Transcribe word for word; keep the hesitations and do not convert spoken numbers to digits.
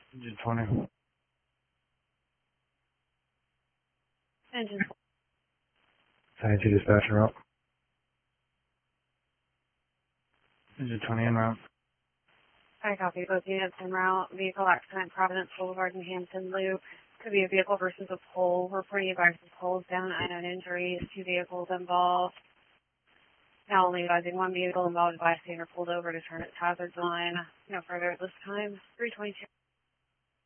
Engine twenty. Engine. Science dispatcher up. Engine twenty en route. I copy both units en route. Vehicle accident, Providence Boulevard and Hampton Loop. Could be a vehicle versus a pole. Reporting advices poles down, unknown injuries, two vehicles involved. Now only advising one vehicle involved, bystander pulled over to turn its hazards line. No further at this time. three twenty-two.